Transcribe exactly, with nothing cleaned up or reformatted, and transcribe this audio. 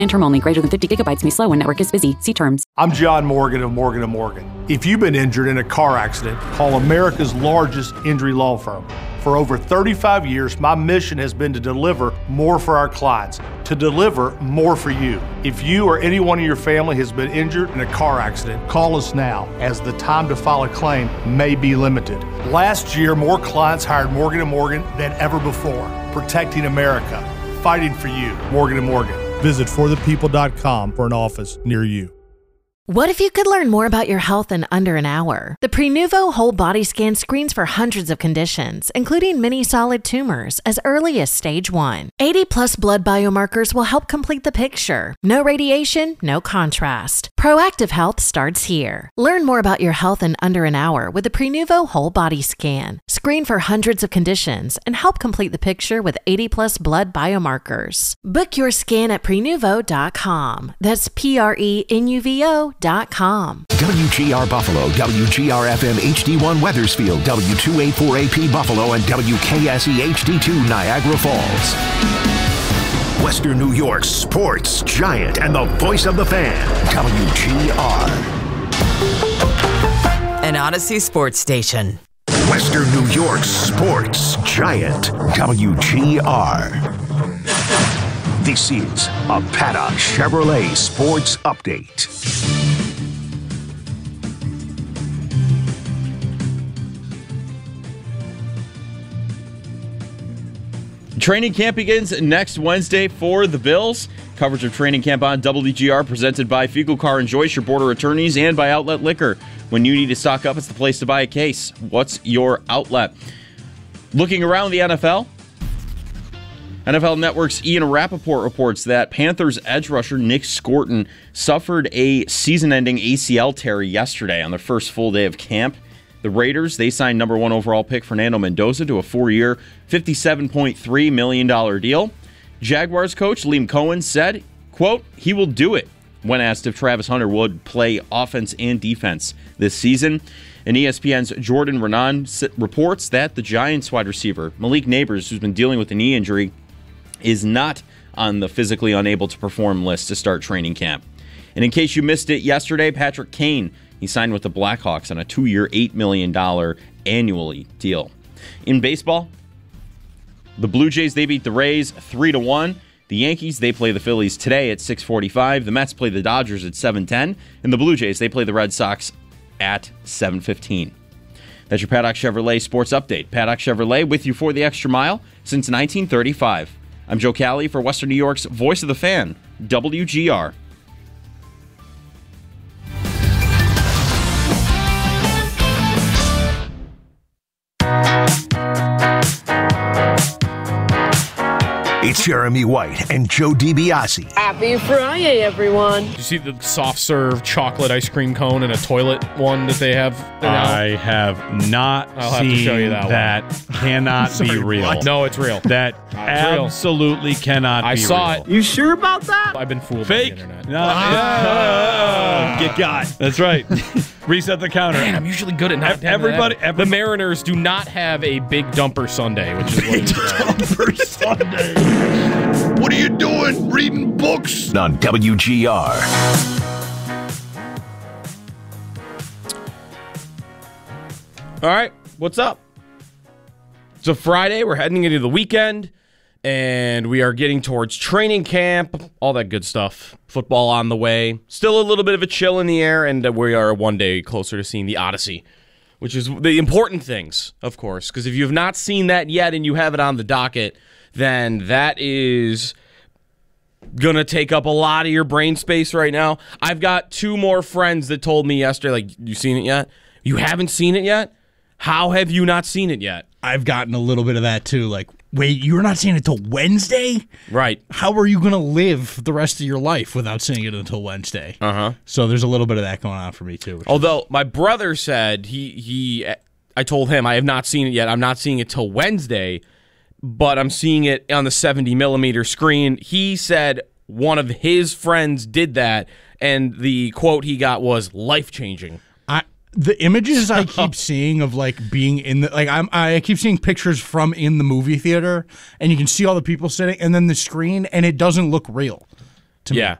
Interim only. Greater than fifty gigabytes may slow when network is busy. See terms. I'm John Morgan of Morgan and Morgan. If you've been injured in a car accident, call America's largest injury law firm. For over thirty-five years, my mission has been to deliver more for our clients, to deliver more for you. If you or anyone in your family has been injured in a car accident, call us now, as the time to file a claim may be limited. Last year, more clients hired Morgan and Morgan than ever before, protecting America, fighting for you. Morgan and Morgan. Visit for the people dot com for an office near you. What if you could learn more about your health in under an hour? The Prenuvo Whole Body Scan screens for hundreds of conditions, including many solid tumors, as early as stage one. eighty plus blood biomarkers will help complete the picture. No radiation, no contrast. Proactive health starts here. Learn more about your health in under an hour with the Prenuvo Whole Body Scan. Screen for hundreds of conditions and help complete the picture with eighty plus blood biomarkers. Book your scan at prenuvo dot com. That's P R E N U V O dot com. W G R Buffalo, W G R F M H D one Weathersfield, W two eighty-four A P Buffalo, and W K S E H D two Niagara Falls. Western New York's sports giant and the voice of the fan, W G R. An Odyssey sports station. Western New York's sports giant, W G R. This is a Paddock Chevrolet Sports Update. Training camp begins next Wednesday for the Bills. Coverage of training camp on W G R presented by Fecal Car and Joyce, your border attorneys, and by Outlet Liquor. When you need to stock up, it's the place to buy a case. What's your outlet? Looking around the N F L, N F L Network's Ian Rappaport reports that Panthers edge rusher Nick Scorton suffered a season-ending A C L tear yesterday on the first full day of camp. The Raiders, they signed number one overall pick Fernando Mendoza to a four-year, fifty-seven point three million dollars deal. Jaguars coach Liam Cohen said, quote, he will do it, when asked if Travis Hunter would play offense and defense this season. And E S P N's Jordan Renan reports that the Giants wide receiver, Malik Neighbors, who's been dealing with a knee injury, is not on the physically unable to perform list to start training camp. And in case you missed it yesterday, Patrick Kane, he signed with the Blackhawks on a two-year, eight million dollars annually deal. In baseball, the Blue Jays, they beat the Rays three to one. The Yankees, they play the Phillies today at six forty-five. The Mets play the Dodgers at seven ten. And the Blue Jays, they play the Red Sox at seven fifteen. That's your Paddock Chevrolet Sports Update. Paddock Chevrolet with you for the extra mile since nineteen thirty-five. I'm Joe Cali for Western New York's Voice of the Fan, W G R. It's Jeremy White and Joe DiBiase. Happy Friday, everyone. Did you see the soft serve chocolate ice cream cone and a toilet one that they have now? I have not I'll seen have to show you that, that one. Cannot Sorry, be real. what? No, it's real. That It's absolutely real. cannot I be saw real. it. You sure about that? I've been fooled Fake. by the internet. No, Ah. get got. That's right. Reset the counter. Man, I'm usually good at not having Everybody, that. every- The Mariners do not have a big dumper Sunday, which is what it is. Dumper Sunday. What are you doing? Reading books? On W G R. All right, what's up? It's a Friday. We're heading into the weekend, and we are getting towards training camp, all that good stuff. Football on the way. Still a little bit of a chill in the air, and we are one day closer to seeing the Odyssey, which is the important things, of course, because if you have not seen that yet and you have it on the docket, then that is going to take up a lot of your brain space right now. I've got two more friends that told me yesterday, like, you seen it yet? You haven't seen it yet? How have you not seen it yet? I've gotten a little bit of that too. Like, wait, you're not seeing it till Wednesday? Right. How are you going to live the rest of your life without seeing it until Wednesday? Uh-huh. So there's a little bit of that going on for me too. Although my brother said he he, I told him I have not seen it yet. I'm not seeing it till Wednesday, but I'm seeing it on the seventy millimeter screen. He said one of his friends did that, and the quote he got was life-changing. I the images I keep seeing of like being in the like I'm I keep seeing pictures from in the movie theater, and you can see all the people sitting, and then the screen, and it doesn't look real. to yeah. me.